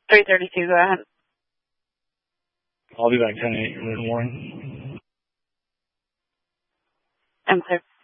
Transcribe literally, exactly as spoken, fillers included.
three thirty-two, go ahead. I'll be back ten eight, written warning. I'm clear.